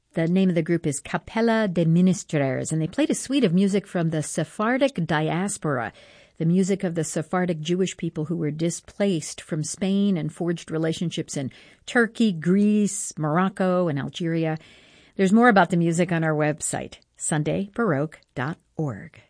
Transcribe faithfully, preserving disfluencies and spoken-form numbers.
The name of the group is Capella de Ministres, and they played a suite of music from the Sephardic diaspora, the music of the Sephardic Jewish people who were displaced from Spain and forged relationships in Turkey, Greece, Morocco, and Algeria. There's more about the music on our website, sunday baroque dot org.